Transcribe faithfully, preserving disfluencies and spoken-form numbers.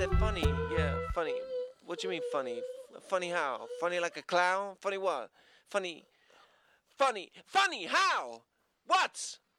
said funny. Yeah, funny. What you mean funny? F- Funny how? Funny like a clown? Funny what? Funny. Funny. Funny how? What?